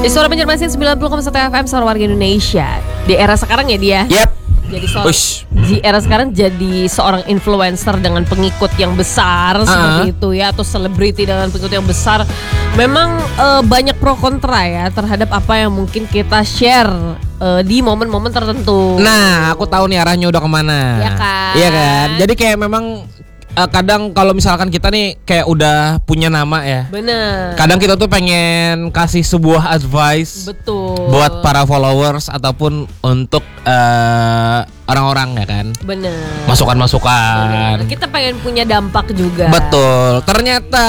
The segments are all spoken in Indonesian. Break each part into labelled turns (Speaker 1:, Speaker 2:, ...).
Speaker 1: Di Suara Banjarmasin 90,1 FM Suara Warga Indonesia. Di era sekarang ya dia.
Speaker 2: Yep.
Speaker 1: Jadi di era sekarang jadi seorang influencer dengan pengikut yang besar seperti itu ya, atau selebriti dengan pengikut yang besar. Memang banyak pro kontra ya terhadap apa yang mungkin kita share di momen-momen tertentu.
Speaker 2: Nah, aku tahu nih arahnya udah kemana.
Speaker 1: Iya kan?
Speaker 2: Iya kan. Jadi kayak memang kadang kalau misalkan kita nih kayak udah punya nama ya.
Speaker 1: Bener.
Speaker 2: Kadang kita tuh pengen kasih sebuah advice.
Speaker 1: Betul.
Speaker 2: Buat para followers ataupun untuk orang-orang ya kan.
Speaker 1: Bener.
Speaker 2: Masukan-masukan.
Speaker 1: Bener. Kita pengen punya dampak juga.
Speaker 2: Betul. Ternyata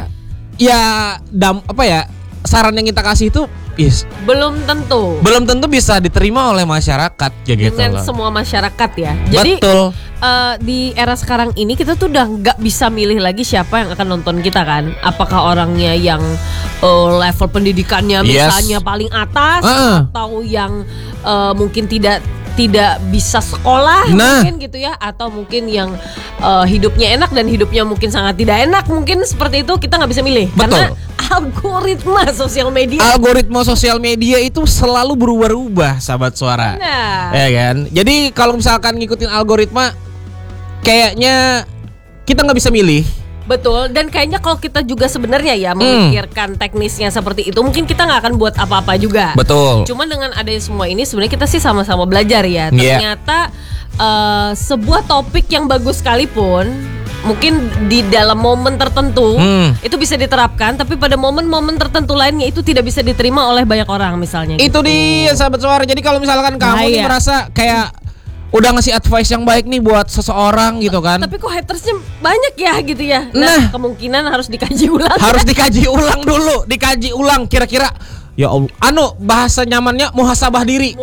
Speaker 2: ya saran yang kita kasih itu
Speaker 1: belum tentu
Speaker 2: bisa diterima oleh masyarakat ya gitu
Speaker 1: dengan
Speaker 2: loh.
Speaker 1: semua masyarakat ya. Jadi
Speaker 2: betul.
Speaker 1: Di era sekarang ini kita tuh udah nggak bisa milih lagi siapa yang akan nonton kita kan. Apakah orangnya yang level pendidikannya misalnya paling atas, atau yang mungkin tidak bisa sekolah mungkin gitu ya, atau mungkin yang hidupnya enak dan hidupnya mungkin sangat tidak enak, mungkin seperti itu kita nggak bisa milih.
Speaker 2: Betul.
Speaker 1: Karena algoritma sosial media
Speaker 2: itu selalu berubah-ubah, sahabat suara.
Speaker 1: Nah.
Speaker 2: Ya kan. Jadi kalau misalkan ngikutin algoritma, kayaknya kita nggak bisa milih.
Speaker 1: Betul, dan kayaknya kalau kita juga sebenarnya ya memikirkan teknisnya seperti itu, mungkin kita nggak akan buat apa-apa juga.
Speaker 2: Betul.
Speaker 1: Cuman dengan adanya semua ini sebenarnya kita sih sama-sama belajar ya. Ternyata sebuah topik yang bagus sekalipun, mungkin di dalam momen tertentu itu bisa diterapkan, tapi pada momen-momen tertentu lainnya itu tidak bisa diterima oleh banyak orang misalnya.
Speaker 2: Itu
Speaker 1: gitu.
Speaker 2: dia sahabat suara. Jadi kalau misalkan kamu nih merasa kayak udah ngasih advice yang baik nih buat seseorang gitu kan,
Speaker 1: tapi kok hatersnya banyak ya gitu ya.
Speaker 2: Nah,
Speaker 1: kemungkinan harus dikaji ulang.
Speaker 2: Harus dikaji ulang dulu, dikaji ulang kira-kira. Ya Allah, bahasa nyamannya muhasabah diri.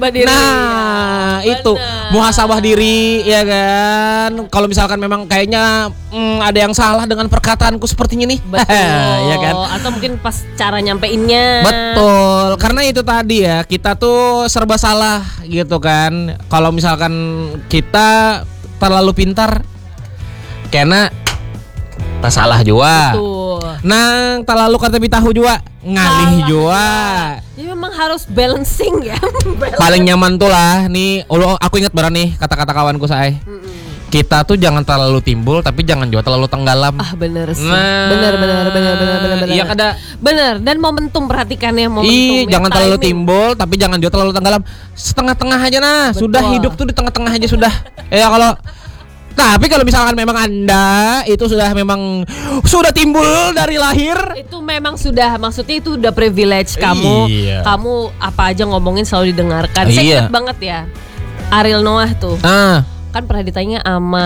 Speaker 2: Nah, ya, itu muhasabah diri ya kan. Kalau misalkan memang kayaknya ada yang salah dengan perkataanku sepertinya nih.
Speaker 1: Betul.
Speaker 2: Ya kan?
Speaker 1: Atau mungkin pas cara nyampeinnya.
Speaker 2: Betul. Karena itu tadi ya, kita tuh serba salah gitu kan. Kalau misalkan kita terlalu pintar, karena tak salah juga.
Speaker 1: Betul.
Speaker 2: Nang terlalu kata tahu juga ngalih juga.
Speaker 1: Jadi memang harus balancing ya.
Speaker 2: Paling nyaman tuh lah nih. Aku ingat benar nih kata-kata kawanku saya. Kita tuh jangan terlalu timbul, tapi jangan juga terlalu tenggelam.
Speaker 1: Bener sih. Bener.
Speaker 2: Iya kada.
Speaker 1: Bener. Dan momentum, perhatikan ya momentum.
Speaker 2: Jangan terlalu timbul, tapi jangan juga terlalu tenggelam. Setengah-tengah aja nah. Betul. Sudah, hidup tuh di tengah-tengah aja sudah. Ya tapi kalau misalkan memang Anda itu sudah timbul dari lahir, itu
Speaker 1: memang sudah, maksudnya itu udah privilege kamu.
Speaker 2: Iya.
Speaker 1: Kamu apa aja ngomongin selalu didengarkan. Saya ingat banget ya, Ariel Noah tuh. Kan pernah ditanya sama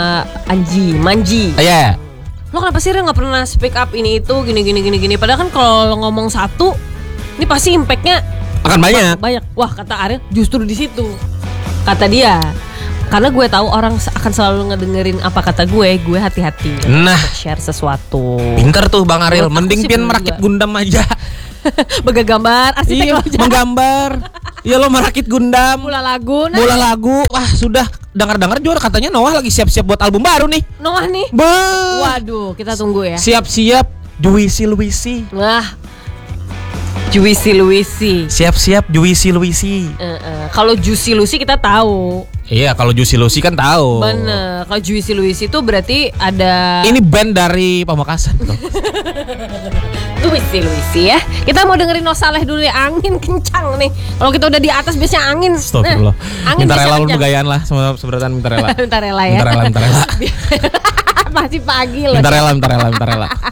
Speaker 1: Manji.
Speaker 2: Iya.
Speaker 1: Lo kenapa sih nggak pernah speak up ini itu gini. Padahal kan kalau lo ngomong satu, ini pasti impactnya
Speaker 2: akan banyak.
Speaker 1: Wah, kata Ariel justru di situ. Kata dia, karena gue tahu orang akan selalu ngedengerin apa kata gue hati-hati untuk share sesuatu.
Speaker 2: Pinter tuh Bang Ariel. Mending pian merakit Gundam aja.
Speaker 1: Begagambar, arsitek
Speaker 2: menggambar. Ya lo merakit Gundam.
Speaker 1: Mula lagu.
Speaker 2: Wah, sudah dengar juga katanya Noah lagi siap-siap buat album baru nih.
Speaker 1: Noah nih. Waduh, kita tunggu ya.
Speaker 2: Siap-siap Juicy Luisi.
Speaker 1: Wah. Juicy Luisi.
Speaker 2: Siap-siap Juicy Luisi.
Speaker 1: Kalau Juicy Luisi kita tahu.
Speaker 2: Iya, kalau Juicy Luisi kan tahu.
Speaker 1: Bener. Kalau Juicy Luisi itu berarti ada.
Speaker 2: Ini band dari Pamekasan loh.
Speaker 1: Juicy Luisi ya. Kita mau dengerin No Saleh dulu ya. Angin kencang nih. Kalau kita udah di atas biasanya angin.
Speaker 2: Astagfirullah.
Speaker 1: Angin
Speaker 2: minta rela bergayaan lah, seberatan minta rela.
Speaker 1: Minta rela ya.
Speaker 2: Minta rela.
Speaker 1: Masih pagi loh.
Speaker 2: Minta rela.